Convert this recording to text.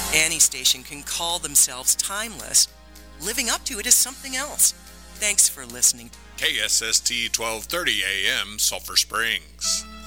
Any station can call themselves timeless. Living up to it is something else. Thanks for listening. KSST 1230 AM, Sulphur Springs.